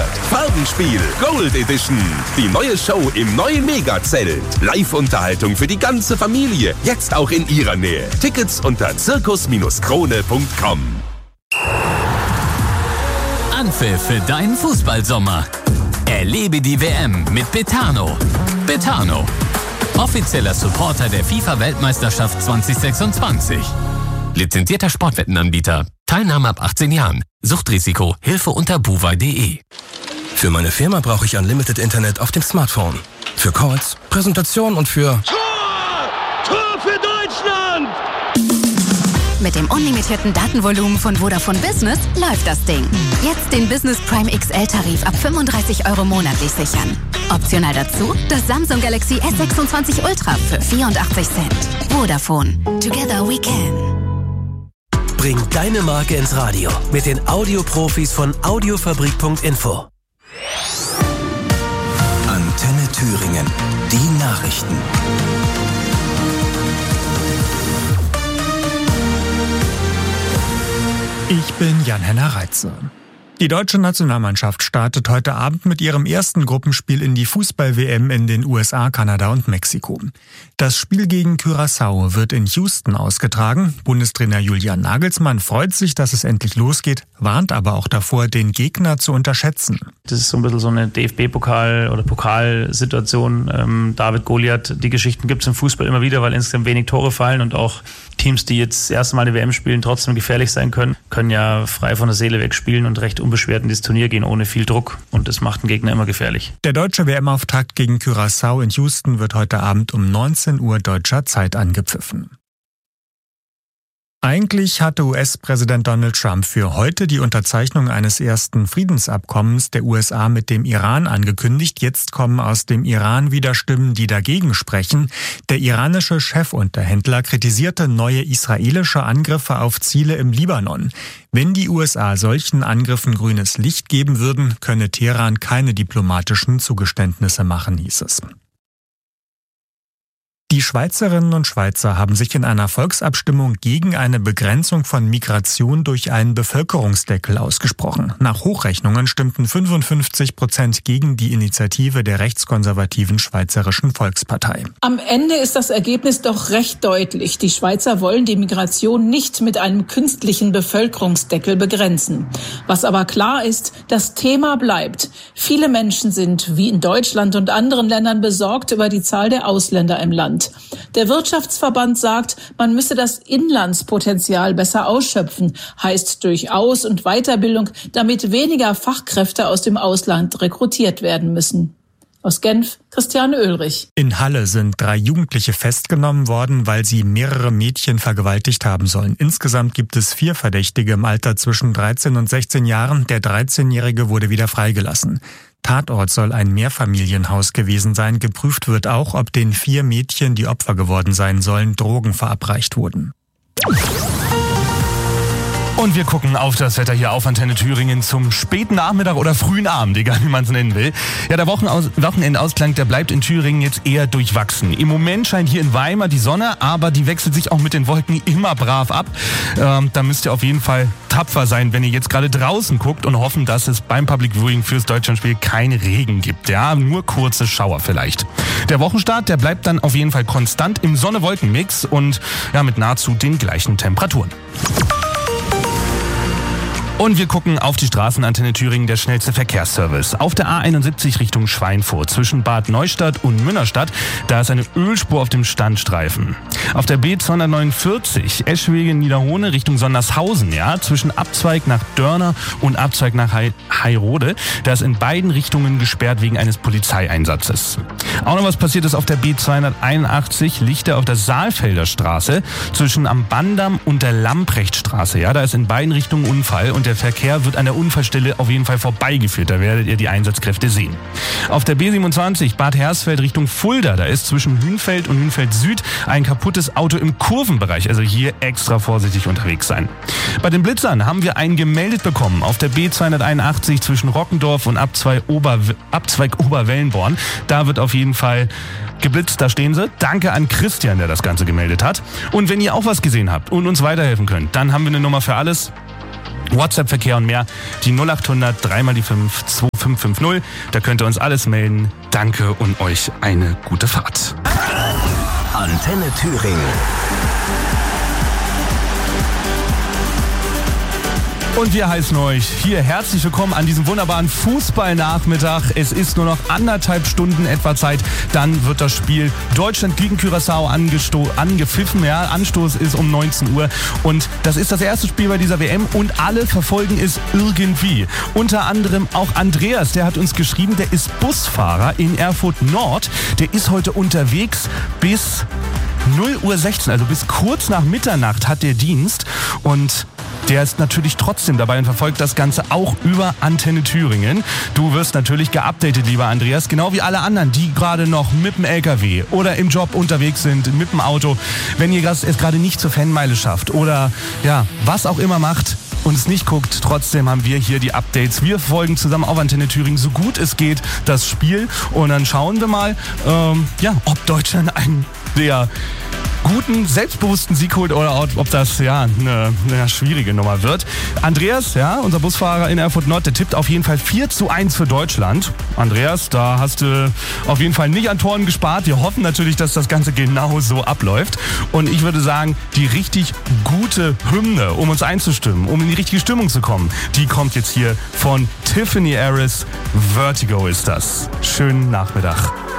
gehört. Farbenspiel Gold Edition. Die neue Show im neuen Megazelt. Live-Unterhaltung für die ganze Familie. Jetzt auch in ihrer Nähe. Tickets unter zirkus-krone.com. Anpfiff für deinen Fußballsommer. Erlebe die WM mit Betano. Betano, offizieller Supporter der FIFA-Weltmeisterschaft 2026. Lizenzierter Sportwettenanbieter. Teilnahme ab 18 Jahren. Suchtrisiko. Hilfe unter buwei.de. Für meine Firma brauche ich Unlimited Internet auf dem Smartphone. Für Calls, Präsentationen und für... Tor für Deutschland! Mit dem unlimitierten Datenvolumen von Vodafone Business läuft das Ding. Jetzt den Business Prime XL-Tarif ab 35 € monatlich sichern. Optional dazu das Samsung Galaxy S26 Ultra für 84 Cent. Vodafone. Together we can. Bring deine Marke ins Radio mit den Audioprofis von Audiofabrik.info. Antenne Thüringen. Die Nachrichten. Ich bin Jan-Henner Reitze. Die deutsche Nationalmannschaft startet heute Abend mit ihrem ersten Gruppenspiel in die Fußball-WM in den USA, Kanada und Mexiko. Das Spiel gegen Curaçao wird in Houston ausgetragen. Bundestrainer Julian Nagelsmann freut sich, dass es endlich losgeht, warnt aber auch davor, den Gegner zu unterschätzen. Das ist so ein bisschen so eine DFB-Pokal- oder Pokalsituation. David Goliath, die Geschichten gibt es im Fußball immer wieder, weil insgesamt wenig Tore fallen und auch Teams, die jetzt das erste Mal eine WM spielen, trotzdem gefährlich sein können ja frei von der Seele weg spielen und recht unbeschwert in das Turnier gehen, ohne viel Druck. Und das macht den Gegner immer gefährlich. Der deutsche WM-Auftakt gegen Curaçao in Houston wird heute Abend um 19 Uhr deutscher Zeit angepfiffen. Eigentlich hatte US-Präsident Donald Trump für heute die Unterzeichnung eines ersten Friedensabkommens der USA mit dem Iran angekündigt. Jetzt kommen aus dem Iran wieder Stimmen, die dagegen sprechen. Der iranische Chefunterhändler kritisierte neue israelische Angriffe auf Ziele im Libanon. Wenn die USA solchen Angriffen grünes Licht geben würden, könne Teheran keine diplomatischen Zugeständnisse machen, hieß es. Die Schweizerinnen und Schweizer haben sich in einer Volksabstimmung gegen eine Begrenzung von Migration durch einen Bevölkerungsdeckel ausgesprochen. Nach Hochrechnungen stimmten 55% gegen die Initiative der rechtskonservativen Schweizerischen Volkspartei. Am Ende ist das Ergebnis doch recht deutlich. Die Schweizer wollen die Migration nicht mit einem künstlichen Bevölkerungsdeckel begrenzen. Was aber klar ist, das Thema bleibt. Viele Menschen sind, wie in Deutschland und anderen Ländern, besorgt über die Zahl der Ausländer im Land. Der Wirtschaftsverband sagt, man müsse das Inlandspotenzial besser ausschöpfen, heißt durch Aus- und Weiterbildung, damit weniger Fachkräfte aus dem Ausland rekrutiert werden müssen. Aus Genf, Christiane Oehlrich. In Halle sind 3 Jugendliche festgenommen worden, weil sie mehrere Mädchen vergewaltigt haben sollen. Insgesamt gibt es 4 Verdächtige im Alter zwischen 13 und 16 Jahren. Der 13-Jährige wurde wieder freigelassen. Tatort soll ein Mehrfamilienhaus gewesen sein. Geprüft wird auch, ob den 4 Mädchen, die Opfer geworden sein sollen, Drogen verabreicht wurden. Und wir gucken auf das Wetter hier auf Antenne Thüringen zum späten Nachmittag oder frühen Abend, egal wie man es nennen will. Ja, der Wochenendausklang, der bleibt in Thüringen jetzt eher durchwachsen. Im Moment scheint hier in Weimar die Sonne, aber die wechselt sich auch mit den Wolken immer brav ab. Da müsst ihr auf jeden Fall tapfer sein, wenn ihr jetzt gerade draußen guckt und hoffen, dass es beim Public Viewing fürs Deutschlandspiel keinen Regen gibt. Ja, nur kurze Schauer vielleicht. Der Wochenstart, der bleibt dann auf jeden Fall konstant im Sonne-Wolken-Mix und ja, mit nahezu den gleichen Temperaturen. Und wir gucken auf die Straßenantenne Thüringen, der schnellste Verkehrsservice. Auf der A71 Richtung Schweinfurt zwischen Bad Neustadt und Münnerstadt, da ist eine Ölspur auf dem Standstreifen. Auf der B249 Eschwege-Niederhohne Richtung Sondershausen, ja, zwischen Abzweig nach Dörner und Abzweig nach Heirode, da ist in beiden Richtungen gesperrt wegen eines Polizeieinsatzes. Auch noch was passiert ist auf der B281 Lichter auf der Saalfelder Straße zwischen am Bandamm und der Lamprechtstraße, ja, da ist in beiden Richtungen Unfall und der Verkehr wird an der Unfallstelle auf jeden Fall vorbeigeführt. Da werdet ihr die Einsatzkräfte sehen. Auf der B27 Bad Hersfeld Richtung Fulda, da ist zwischen Hünfeld und Hünfeld Süd ein kaputtes Auto im Kurvenbereich. Also hier extra vorsichtig unterwegs sein. Bei den Blitzern haben wir einen gemeldet bekommen. Auf der B281 zwischen Rockendorf und Abzweig Oberwellenborn. Da wird auf jeden Fall geblitzt, da stehen sie. Danke an Christian, der das Ganze gemeldet hat. Und wenn ihr auch was gesehen habt und uns weiterhelfen könnt, dann haben wir eine Nummer für alles. WhatsApp-Verkehr und mehr, die 0800 3x5 2550. Da könnt ihr uns alles melden. Danke und euch eine gute Fahrt. Antenne Thüringen. Und wir heißen euch hier herzlich willkommen an diesem wunderbaren Fußballnachmittag. Es ist nur noch 1,5 Stunden etwa Zeit. Dann wird das Spiel Deutschland gegen Curaçao angepfiffen. Ja, Anstoß ist um 19 Uhr. Und das ist das erste Spiel bei dieser WM und alle verfolgen es irgendwie. Unter anderem auch Andreas, der hat uns geschrieben, der ist Busfahrer in Erfurt Nord. Der ist heute unterwegs bis 0:16 Uhr, also bis kurz nach Mitternacht hat der Dienst. Und der ist natürlich trotzdem dabei und verfolgt das Ganze auch über Antenne Thüringen. Du wirst natürlich geupdatet, lieber Andreas, genau wie alle anderen, die gerade noch mit dem LKW oder im Job unterwegs sind, mit dem Auto. Wenn ihr es gerade nicht zur Fanmeile schafft oder ja, was auch immer macht und es nicht guckt, trotzdem haben wir hier die Updates. Wir verfolgen zusammen auf Antenne Thüringen so gut es geht das Spiel und dann schauen wir mal, ob Deutschland einen sehr guten, selbstbewussten Sieg holt oder ob das ja eine schwierige Nummer wird. Andreas, ja, unser Busfahrer in Erfurt Nord, der tippt auf jeden Fall 4:1 für Deutschland. Andreas, da hast du auf jeden Fall nicht an Toren gespart. Wir hoffen natürlich, dass das Ganze genau so abläuft. Und ich würde sagen, die richtig gute Hymne, um uns einzustimmen, um in die richtige Stimmung zu kommen, die kommt jetzt hier von Tiffany Harris. Vertigo ist das. Schönen Nachmittag.